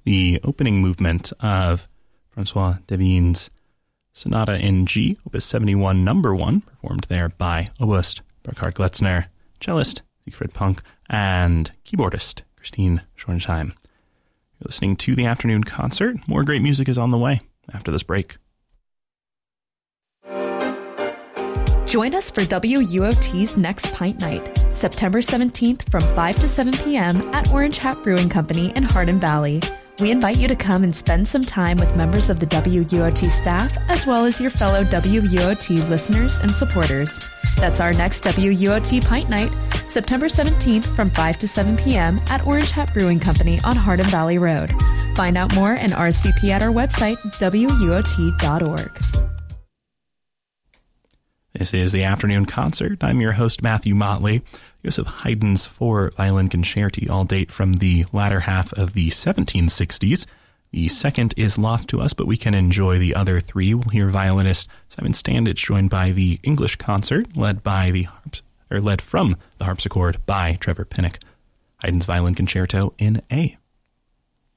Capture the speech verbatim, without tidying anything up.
the opening movement of Francois Devine's Sonata in G, Opus seventy-one, number one, performed there by oboist Burkhard Gletzner, cellist Siegfried Punk, and keyboardist Christine Schornsheim. You're listening to the afternoon concert. More great music is on the way after this break. Join us for W U O T's Next Pint Night, September seventeenth from five to seven p.m. at Orange Hat Brewing Company in Hardin Valley. We invite you to come and spend some time with members of the W U O T staff, as well as your fellow W U O T listeners and supporters. That's our next W U O T Pint Night, September seventeenth from five to seven p.m. at Orange Hat Brewing Company on Hardin Valley Road. Find out more and R S V P at our website, W U O T dot org. This is the afternoon concert. I'm your host, Matthew Motley. Joseph Haydn's four violin concerti all date from the latter half of the seventeen sixties. The second is lost to us, but we can enjoy the other three. We'll hear violinist Simon Standage joined by the English concert, led by the harps, or led from the harpsichord by Trevor Pinnock. Haydn's violin concerto in A.